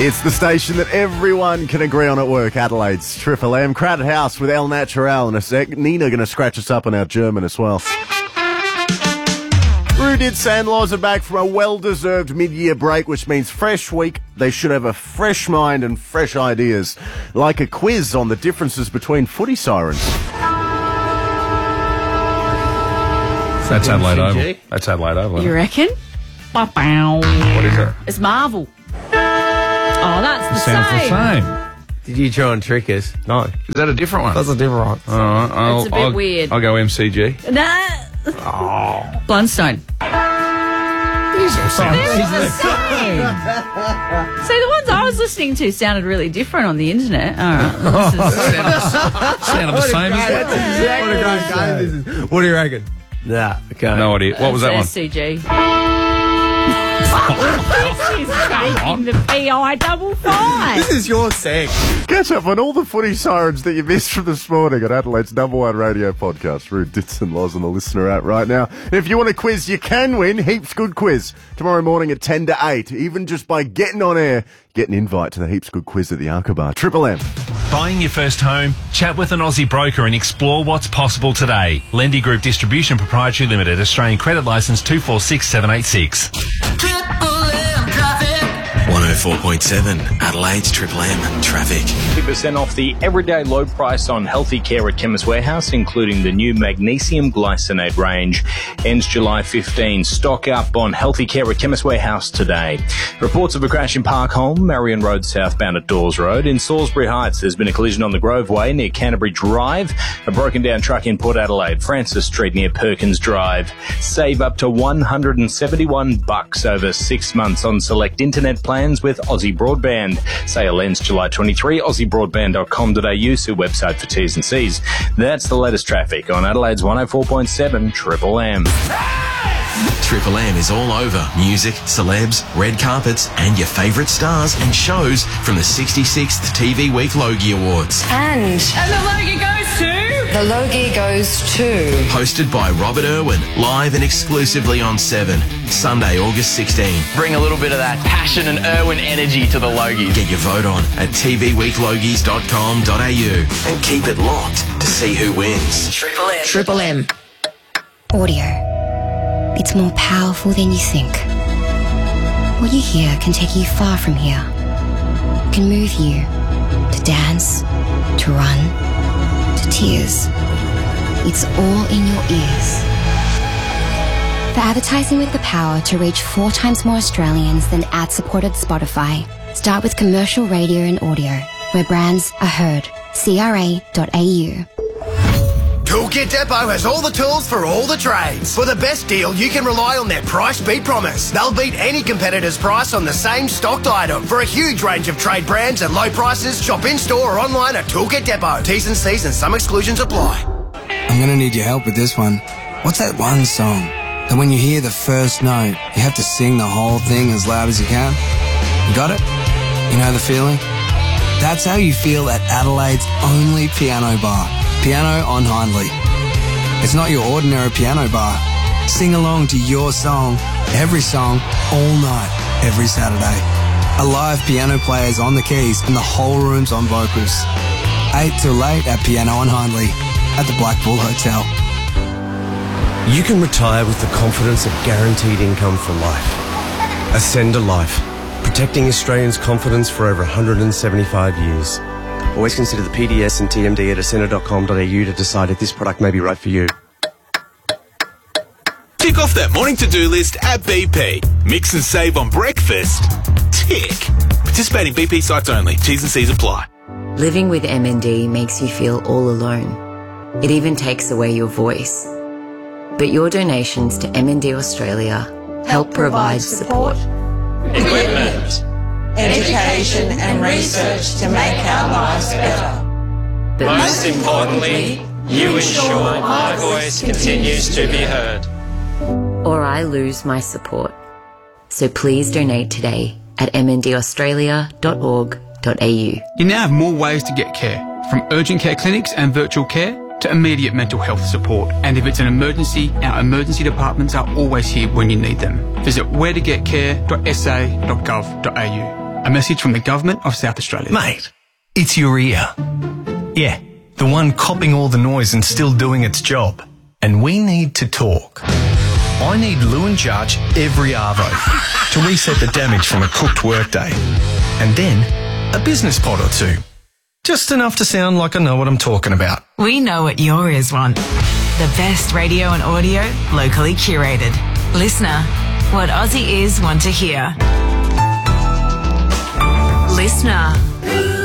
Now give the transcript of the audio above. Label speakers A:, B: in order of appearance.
A: It's the station that everyone can agree on at work, Adelaide's Triple M. Crowded house with El Natural in a sec. Nina going to scratch us up on our German as well. Rudid Sandlaws are back from a well-deserved mid-year break, which means fresh week. They should have a fresh mind and fresh ideas, like a quiz on the differences between footy sirens.
B: That's Adelaide Oval. That's Adelaide Oval.
C: You reckon?
B: What is it?
C: It's Marvel. Oh, that's the
B: Sounds
C: same.
B: the same.
D: Did you try and trick us? No.
B: Is that a different one?
D: That's a different one.
B: All right,
C: It's a bit weird.
B: I'll go MCG.
C: Nah. Blundstone.
B: These all sound
C: They're all the same. See, the ones I was listening to sounded really different on the internet. All right.
B: sounded the same as well.
D: What a great game this is. What do you reckon? Nah, okay.
B: No idea. What was that one?
C: SCG. She's shaking the PI55.
D: This is your seg.
A: Catch up on all the footy sirens that you missed from this morning on Adelaide's #1 radio podcast. Rude Ditson Laws on the listener app right now. And if you want a quiz, you can win. Heaps Good quiz tomorrow morning at 10 to 8. Even just by getting on air, get an invite to the Heaps Good quiz at the Arca Bar. Triple M.
E: Buying your first home? Chat with an Aussie broker and explore what's possible today. Lendy Group Distribution Proprietary Limited, Australian Credit Licence 246786.
F: 104.7 Adelaide's Triple M traffic.
G: 50% off the everyday low price on healthy care at Chemist Warehouse, including the new magnesium glycinate range. Ends July 15. Stock up on healthy care at Chemist Warehouse today. Reports of a crash in Parkholme, Marion Road southbound at Dawes Road. In Salisbury Heights, there's been a collision on the Grove Way near Canterbury Drive. A broken down truck in Port Adelaide, Francis Street near Perkins Drive. Save up to $171 over 6 months on select internet plans with Aussie Broadband. Sale ends July 23. AussieBroadband.com.au, see website for T's and C's. That's the latest traffic on Adelaide's 104.7 Triple M.
F: Triple M is all over music, celebs, red carpets, and your favourite stars and shows from the 66th TV Week Logie Awards.
H: And
C: the Logie goes to...
H: the Logie goes to...
F: Hosted by Robert Irwin, live and exclusively on 7, Sunday, August 16.
I: Bring a little bit of that passion and Irwin energy to the Logie.
F: Get your vote on at tvweeklogies.com.au and keep it locked to see who wins.
H: Triple M. Triple M. Audio. It's more powerful than you think. What you hear can take you far from here. It can move you to dance, to run, to tears. It's all in your ears. For advertising with the power to reach 4 times more Australians than ad-supported Spotify, start with commercial radio and audio, where brands are heard. CRA.au.
J: Toolkit Depot has all the tools for all the trades. For the best deal, you can rely on their price beat promise. They'll beat any competitor's price on the same stocked item. For a huge range of trade brands and low prices, shop in-store or online at Toolkit Depot. T's and C's and some exclusions apply.
K: I'm going to need your help with this one. What's that one song that when you hear the first note, you have to sing the whole thing as loud as you can? You got it? You know the feeling? That's how you feel at Adelaide's only piano bar. Piano on Hindley. It's not your ordinary piano bar. Sing along to your song, every song, all night, every Saturday. A live piano player's on the keys and the whole room's on vocals. 8 till late at Piano on Hindley at the Black Bull Hotel.
L: You can retire with the confidence of guaranteed income for life. Ascend a Life, protecting Australians' confidence for over 175 years. Always consider the PDS and TMD at ascender.com.au to decide if this product may be right for you.
M: Tick off that morning to-do list at BP. Mix and save on breakfast. Tick. Participating BP sites only. T's and C's apply.
N: Living with MND makes you feel all alone. It even takes away your voice. But your donations to MND Australia help provide support.
O: Equipment, education and research to make our lives better.
N: But
O: most importantly, you ensure my voice continues to be heard.
N: Or I lose my support. So please donate today at mndaustralia.org.au.
P: You now have more ways to get care, from urgent care clinics and virtual care to immediate mental health support. And if it's an emergency, our emergency departments are always here when you need them. Visit wheretogetcare.sa.gov.au. A message from the Government of South Australia.
Q: Mate, it's your ear. Yeah, the one copping all the noise and still doing its job. And we need to talk. I need Lewin Judge every arvo to reset the damage from a cooked workday. And then a business pod or two. Just enough to sound like I know what I'm talking about.
R: We know what your ears want. The best radio and audio, locally curated. Listener, what Aussie ears want to hear. Listener.